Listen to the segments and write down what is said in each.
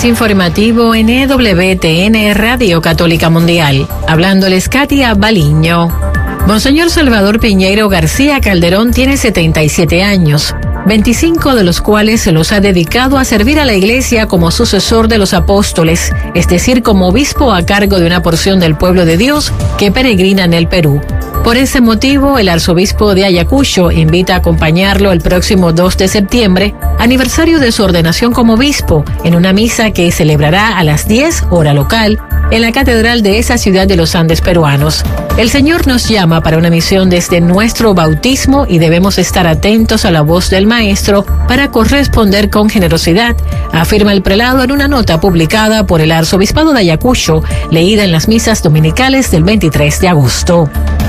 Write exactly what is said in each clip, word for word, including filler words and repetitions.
Flash informativo en E W T N Radio Católica Mundial. Hablándoles Katia Baliño. Monseñor Salvador Piñeiro García Calderón tiene setenta y siete años, veinticinco de los cuales se los ha dedicado a servir a la Iglesia como sucesor de los apóstoles, es decir, como obispo a cargo de una porción del pueblo de Dios que peregrina en el Perú. Por ese motivo, el arzobispo de Ayacucho invita a acompañarlo el próximo dos de septiembre, aniversario de su ordenación como obispo, en una misa que celebrará a las diez hora local en la catedral de esa ciudad de los Andes peruanos. El Señor nos llama para una misión desde nuestro bautismo y debemos estar atentos a la voz del Maestro para corresponder con generosidad, afirma el prelado en una nota publicada por el arzobispado de Ayacucho, leída en las misas dominicales del veintitrés de agosto.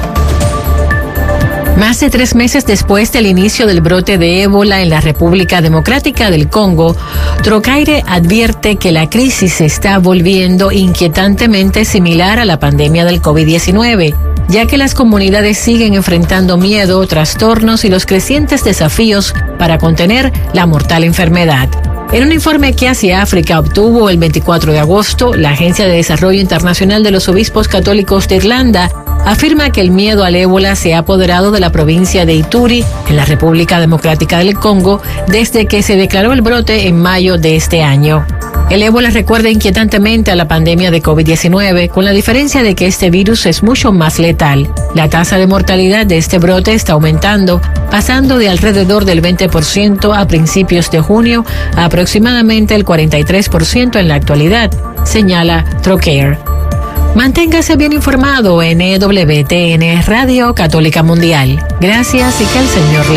Más de tres meses después del inicio del brote de ébola en la República Democrática del Congo, Trocaire advierte que la crisis se está volviendo inquietantemente similar a la pandemia del COVID diecinueve, ya que las comunidades siguen enfrentando miedo, trastornos y los crecientes desafíos para contener la mortal enfermedad. En un informe que Asia África obtuvo el veinticuatro de agosto, la Agencia de Desarrollo Internacional de los Obispos Católicos de Irlanda afirma que el miedo al ébola se ha apoderado de la provincia de Ituri, en la República Democrática del Congo, desde que se declaró el brote en mayo de este año. El ébola recuerda inquietantemente a la pandemia de COVID diecinueve, con la diferencia de que este virus es mucho más letal. La tasa de mortalidad de este brote está aumentando, pasando de alrededor del veinte por ciento a principios de junio a aproximadamente el cuarenta y tres por ciento en la actualidad, señala Trocaire. Manténgase bien informado en E W T N Radio Católica Mundial. Gracias y que el Señor le